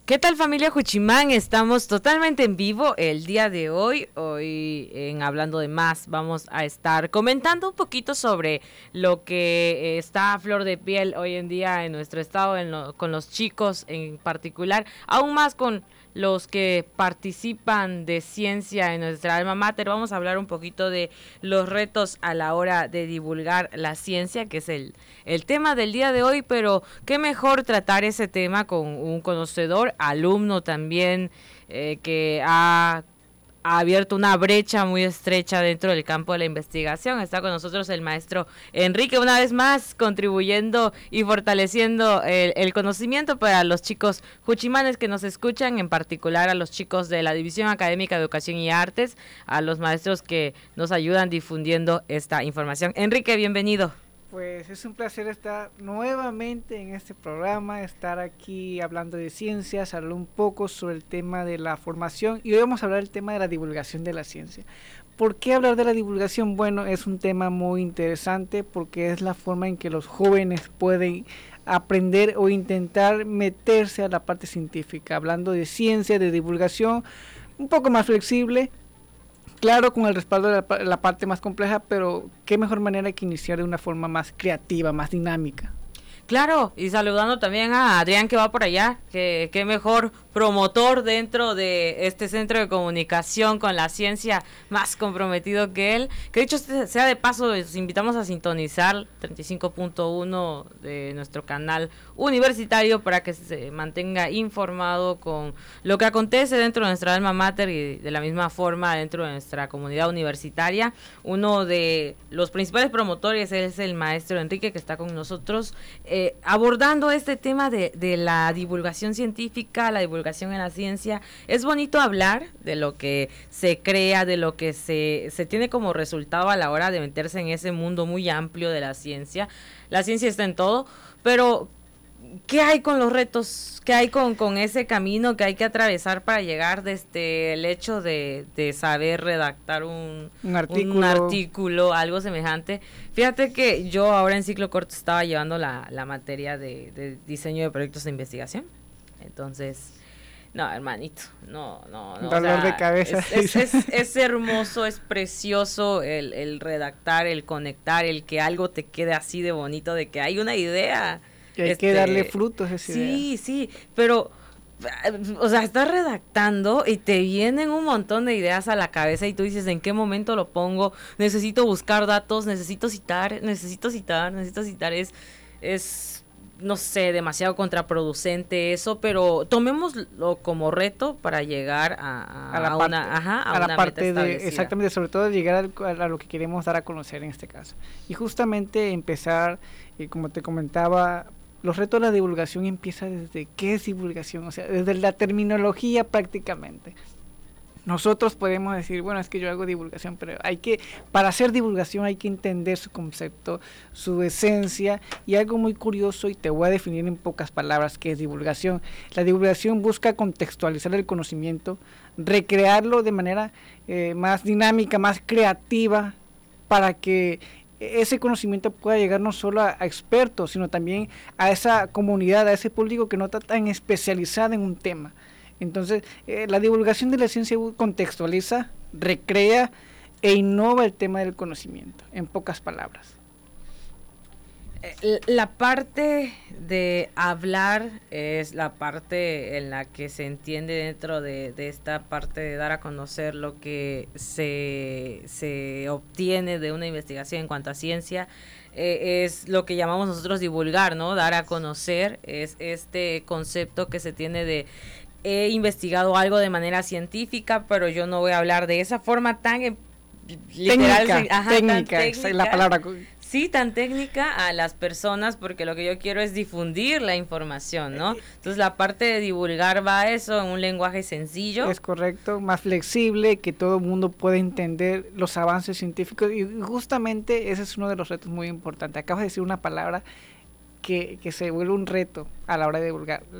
¿Qué tal, familia Juchimán? Estamos totalmente en vivo el día de hoy. Hoy en Hablando de Más vamos a estar comentando un poquito sobre lo que está a flor de piel hoy en día en nuestro estado, con los chicos en particular, aún más con los que participan de ciencia en nuestra alma mater. Vamos a hablar un poquito de los retos a la hora de divulgar la ciencia, que es el tema del día de hoy, pero qué mejor tratar ese tema con un conocedor, alumno también, que ha abierto una brecha muy estrecha dentro del campo de la investigación. Está con nosotros el maestro Enrique, una vez más contribuyendo y fortaleciendo el conocimiento para los chicos juchimanes que nos escuchan, en particular a los chicos de la División Académica de Educación y Artes, a los maestros que nos ayudan difundiendo esta información. Enrique, bienvenido. Pues es un placer estar nuevamente en este programa, estar aquí hablando de ciencias, hablar un poco sobre el tema de la formación y hoy vamos a hablar del tema de la divulgación de la ciencia. ¿Por qué hablar de la divulgación? Bueno, es un tema muy interesante porque es la forma en que los jóvenes pueden aprender o intentar meterse a la parte científica, hablando de ciencia, de divulgación, un poco más flexible. Claro, con el respaldo de la parte más compleja, pero qué mejor manera que iniciar de una forma más creativa, más dinámica. Claro, y saludando también a Adrián que va por allá, que qué mejor promotor dentro de este centro de comunicación con la ciencia, más comprometido que él. Que dicho sea de paso, les invitamos a sintonizar 35.1 de nuestro canal universitario para que se mantenga informado con lo que acontece dentro de nuestra alma mater y de la misma forma dentro de nuestra comunidad universitaria. Uno de los principales promotores es el maestro Enrique, que está con nosotros abordando este tema de la divulgación científica, la divulgación en la ciencia. Es bonito hablar de lo que se crea, de lo que se tiene como resultado a la hora de meterse en ese mundo muy amplio de la ciencia. La ciencia está en todo, pero ¿qué hay con los retos? ¿Qué hay con ese camino que hay que atravesar para llegar desde el hecho de saber redactar un artículo, algo semejante? Fíjate que yo ahora en ciclo corto estaba llevando la materia de diseño de proyectos de investigación. Entonces, no, hermanito, no. Dolor de cabeza. Es hermoso, es precioso el redactar, el conectar, el que algo te quede así de bonito, de que hay una idea. Y hay que darle frutos a esa idea. Sí, pero, o sea, estás redactando y te vienen un montón de ideas a la cabeza y tú dices, ¿en qué momento lo pongo? Necesito buscar datos, necesito citar, es no sé, demasiado contraproducente eso, pero tomémoslo como reto para llegar a la parte de, exactamente, sobre todo llegar a lo que queremos dar a conocer en este caso. Y justamente empezar, como te comentaba, los retos de la divulgación empieza desde qué es divulgación, o sea, desde la terminología prácticamente. Nosotros podemos decir, bueno, es que yo hago divulgación, pero para hacer divulgación hay que entender su concepto, su esencia, y algo muy curioso, y te voy a definir en pocas palabras qué es divulgación. La divulgación busca contextualizar el conocimiento, recrearlo de manera más dinámica, más creativa, para que ese conocimiento pueda llegar no solo a expertos, sino también a esa comunidad, a ese público que no está tan especializado en un tema. Entonces, la divulgación de la ciencia contextualiza, recrea e innova el tema del conocimiento, en pocas palabras. La parte de hablar es la parte en la que se entiende dentro de esta parte de dar a conocer lo que se obtiene de una investigación en cuanto a ciencia. Es lo que llamamos nosotros divulgar, ¿no? Dar a conocer es este concepto que se tiene de he investigado algo de manera científica, pero yo no voy a hablar de esa forma tan literal, técnica, esa es la palabra. Sí, tan técnica a las personas, porque lo que yo quiero es difundir la información, ¿no? Entonces la parte de divulgar va a eso en un lenguaje sencillo. Es correcto, más flexible, que todo el mundo pueda entender los avances científicos, y justamente ese es uno de los retos muy importantes. Acabas de decir una palabra que se vuelve un reto a la hora de divulgar,